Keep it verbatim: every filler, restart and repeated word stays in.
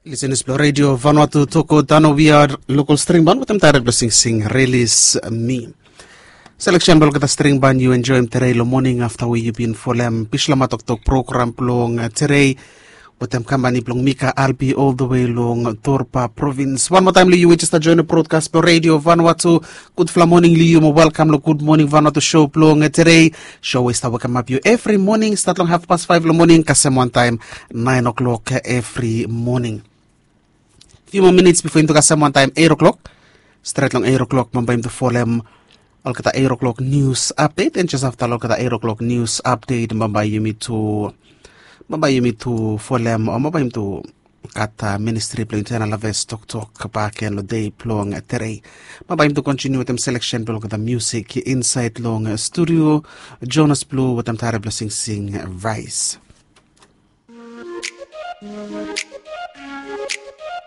Listen is Blue Radio Vanuatu Toko Dano we are local string band with them direct blessing sing release me. Selection bal kata string band you enjoy him today lo morning after we you been for them Pishlama Tok Tok program plong today with them company plong Mika Albi all the way long Torpa province. One more time li you which is to join the broadcast Blue Radio Vanuatu. Good fla morning li you mo welcome lo good morning Vanuatu show plong today. Show is to welcome up you every morning start long half past five lo morning kasem one time nine o'clock every morning. Few more minutes before into kasam one time eight o'clock. Straight long eight o'clock mambay to follow all kata eight o'clock news update and just after all kata eight o'clock news update mambay yumi to mambay yumi to follow or mambay to kata ministry play internal affairs talk talk back and the day plong today. Mambay to continue with them selection plong kata music inside long studio Jonas Blue with them tare blessing sing rise.